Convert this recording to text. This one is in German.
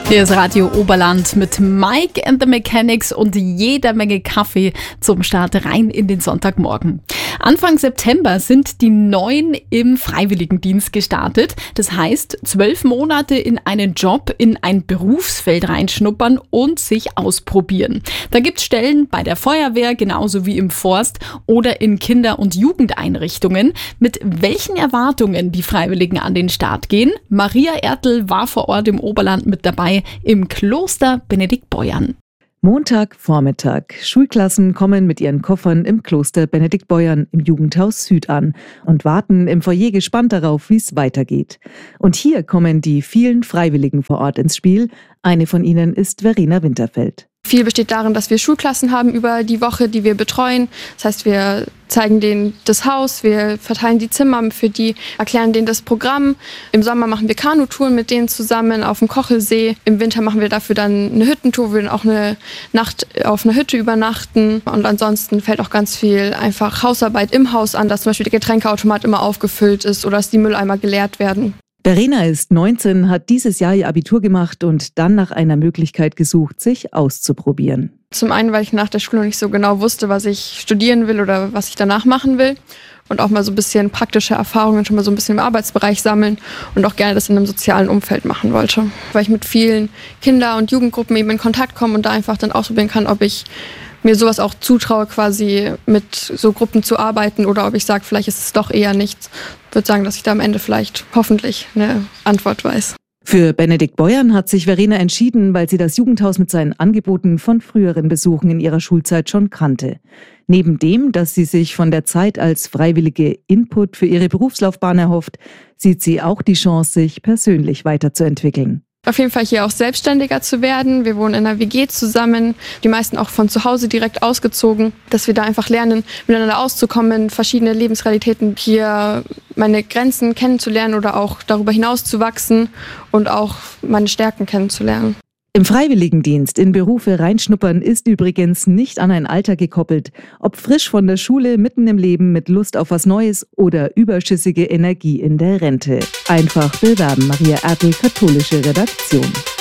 Hier ist Radio Oberland mit Mike and the Mechanics und jeder Menge Kaffee zum Start rein in den Sonntagmorgen. Anfang September sind die Neuen im Freiwilligendienst gestartet. Das heißt, 12 Monate in einen Job, in ein Berufsfeld reinschnuppern und sich ausprobieren. Da gibt's Stellen bei der Feuerwehr, genauso wie im Forst oder in Kinder- und Jugendeinrichtungen. Mit welchen Erwartungen die Freiwilligen an den Start gehen? Maria Ertl war vor Ort im Oberland mit dabei im Kloster Benediktbeuern. Montagvormittag. Schulklassen kommen mit ihren Koffern im Kloster Benediktbeuern im Jugendhaus Süd an und warten im Foyer gespannt darauf, wie es weitergeht. Und hier kommen die vielen Freiwilligen vor Ort ins Spiel. Eine von ihnen ist Verena Winterfeld. Viel besteht darin, dass wir Schulklassen haben über die Woche, die wir betreuen. Das heißt, wir zeigen denen das Haus, wir verteilen die Zimmer für die, erklären denen das Programm. Im Sommer machen wir Kanutouren mit denen zusammen auf dem Kochelsee. Im Winter machen wir dafür dann eine Hüttentour, wir auch eine Nacht auf einer Hütte übernachten. Und ansonsten fällt auch ganz viel einfach Hausarbeit im Haus an, dass zum Beispiel der Getränkeautomat immer aufgefüllt ist oder dass die Mülleimer geleert werden. Verena ist 19, hat dieses Jahr ihr Abitur gemacht und dann nach einer Möglichkeit gesucht, sich auszuprobieren. Zum einen, weil ich nach der Schule nicht so genau wusste, was ich studieren will oder was ich danach machen will. Und auch mal so ein bisschen praktische Erfahrungen schon mal so ein bisschen im Arbeitsbereich sammeln und auch gerne das in einem sozialen Umfeld machen wollte. Weil ich mit vielen Kinder- und Jugendgruppen eben in Kontakt komme und da einfach dann ausprobieren kann, ob ich mir sowas auch zutraue, quasi mit so Gruppen zu arbeiten oder ob ich sage, vielleicht ist es doch eher nichts. Ich würde sagen, dass ich da am Ende vielleicht hoffentlich eine Antwort weiß. Für Benediktbeuern hat sich Verena entschieden, weil sie das Jugendhaus mit seinen Angeboten von früheren Besuchen in ihrer Schulzeit schon kannte. Neben dem, dass sie sich von der Zeit als freiwillige Input für ihre Berufslaufbahn erhofft, sieht sie auch die Chance, sich persönlich weiterzuentwickeln. Auf jeden Fall hier auch selbstständiger zu werden. Wir wohnen in einer WG zusammen, die meisten auch von zu Hause direkt ausgezogen, dass wir da einfach lernen, miteinander auszukommen, verschiedene Lebensrealitäten, hier meine Grenzen kennenzulernen oder auch darüber hinaus zu wachsen und auch meine Stärken kennenzulernen. Im Freiwilligendienst in Berufe reinschnuppern ist übrigens nicht an ein Alter gekoppelt. Ob frisch von der Schule, mitten im Leben mit Lust auf was Neues oder überschüssige Energie in der Rente. Einfach bewerben. Maria Ertl, katholische Redaktion.